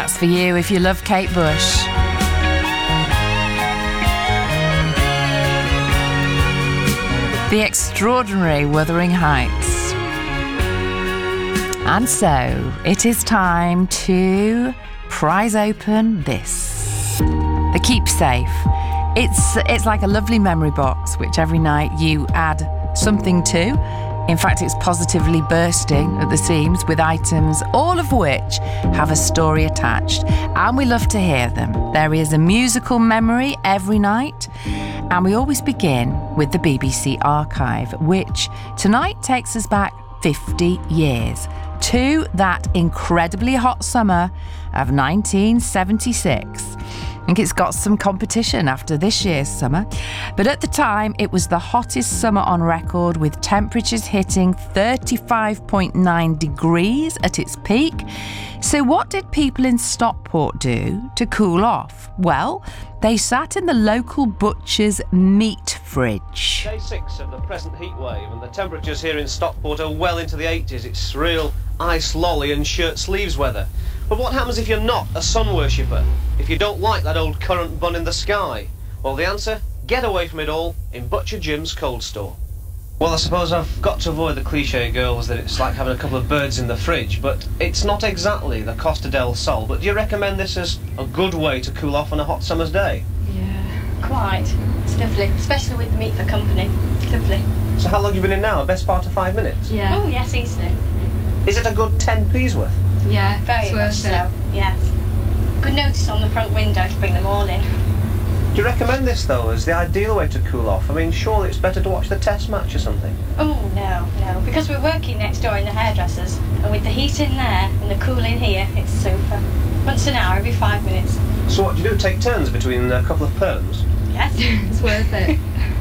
That's for you if you love Kate Bush. The extraordinary Wuthering Heights. And so it is time to prize open this. The Keepsafe. It's like a lovely memory box which every night you add something to. In fact, it's positively bursting at the seams with items, all of which have a story attached. And we love to hear them. There is a musical memory every night. And we always begin with the BBC Archive, which tonight takes us back 50 years to that incredibly hot summer of 1976. I think it's got some competition after this year's summer. But at the time, it was the hottest summer on record, with temperatures hitting 35.9 degrees at its peak. So what did people in Stockport do to cool off? Well, they sat in the local butcher's meat fridge. Day 6 of the present heat wave, and the temperatures here in Stockport are well into the 80s. It's real ice lolly and shirt sleeves weather. But what happens if you're not a sun worshipper? If you don't like that old currant bun in the sky? Well, the answer? Get away from it all in Butcher Jim's cold store. Well, I suppose I've got to avoid the cliché, girls, that it's like having a couple of birds in the fridge, but it's not exactly the Costa del Sol. But do you recommend this as a good way to cool off on a hot summer's day? Yeah, quite. It's lovely, especially with the meat for company. Lovely. So how long have you been in now? A best part of 5 minutes? Yeah. Oh, yes, easily. Is it a good 10p's worth? Yeah, very much so, yes. Good notice on the front window to bring them all in. Do you recommend this, though, as the ideal way to cool off? I mean, surely it's better to watch the test match or something. Oh, no, because we're working next door in the hairdressers, and with the heat in there and the cool in here, it's super. Once an hour, every 5 minutes. So what do you do, take turns between a couple of perms? Yes. It's worth it.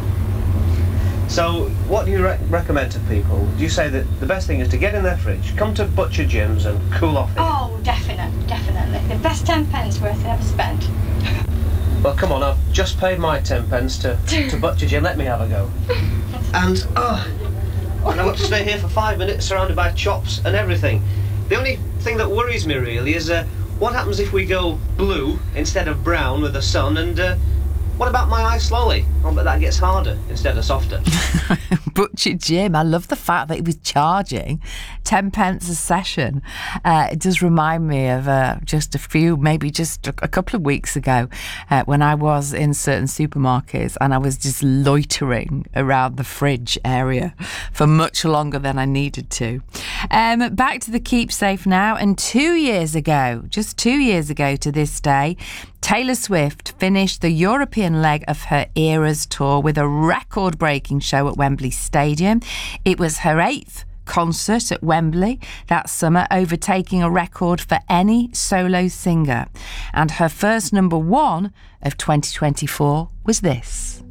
So, what do you recommend to people? Do you say that the best thing is to get in their fridge, come to Butcher Jim's and cool off here? Oh, definitely. The best 10pence worth ever spent. Well, come on, I've just paid my 10pence to Butcher Jim. Let me have a go. And I've got to stay here for 5 minutes surrounded by chops and everything. The only thing that worries me, really, is what happens if we go blue instead of brown with the sun, and what about my ice lolly? I'll bet that gets harder instead of softer. Butcher Jim, I love the fact that he was charging 10pence a session. It does remind me of just a couple of weeks ago when I was in certain supermarkets and I was just loitering around the fridge area for much longer than I needed to. Back to the Keepsafe now, and just 2 years ago to this day, Taylor Swift finished the European leg of her Eras tour with a record-breaking show at Wembley Stadium. It was her 8th concert at Wembley that summer, overtaking a record for any solo singer. And her first number 1 of 2024 was this.